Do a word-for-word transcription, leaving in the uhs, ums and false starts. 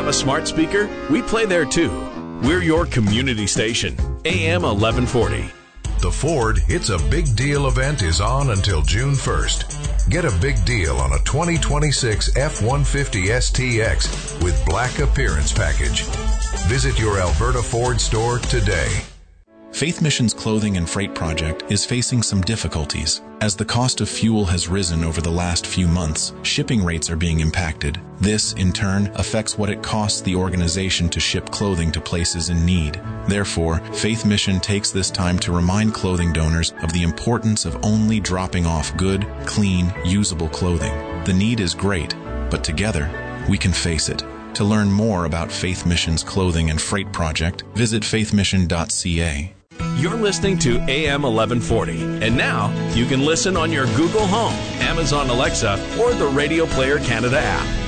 have a smart speaker? We play there too. We're your community station, A M eleven forty. The Ford It's a Big Deal event is on until June first. Get a big deal on a twenty twenty-six F one fifty S T X with black appearance package. Visit your Alberta Ford store today. Faith Mission's clothing and freight project is facing some difficulties. As the cost of fuel has risen over the last few months, shipping rates are being impacted. This, in turn, affects what it costs the organization to ship clothing to places in need. Therefore, Faith Mission takes this time to remind clothing donors of the importance of only dropping off good, clean, usable clothing. The need is great, but together, we can face it. To learn more about Faith Mission's clothing and freight project, visit faith mission dot c a. You're listening to A M eleven forty. And now, you can listen on your Google Home, Amazon Alexa, or the Radio Player Canada app.